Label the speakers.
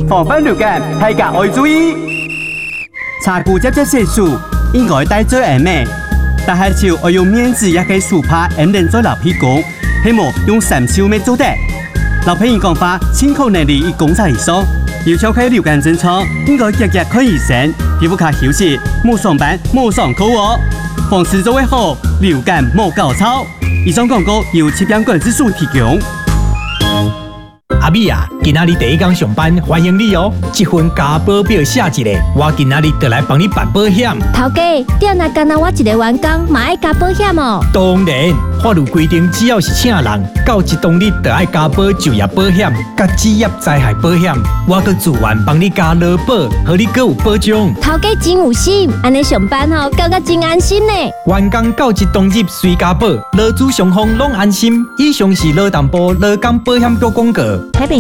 Speaker 1: 防范流感，大家要注意。查骨接细数，应该戴最严密。但係就要用面子也可以手帕安定在老皮公，希望用3手咩做得。老皮人講法，清口能力1公差以上，要超開流感症狀，應該日日看醫生，皮膚卡休息，莫上班，莫上課哦。防治做會好，流感莫搞臭。以上廣告由疾病管制署提供。
Speaker 2: 阿美啊，今仔日第一天上班，歡迎你哦！這份加保表寫一個，我今仔日就來幫你辦保險。
Speaker 3: 頭家，點解干那我一個員工嘛愛加保險哦？
Speaker 2: 當然，法律規定，只要是請人，到一當日就愛加保就業保險、甲職業災害保險，我閣自願幫你加勞保，讓你閣有保障。
Speaker 3: 頭家真有心，安尼上班吼，感覺真安心呢。
Speaker 2: 員工到一當日隨加保，勞資雙方攏安心。以上是勞動部勞工保險局廣告。
Speaker 3: 台北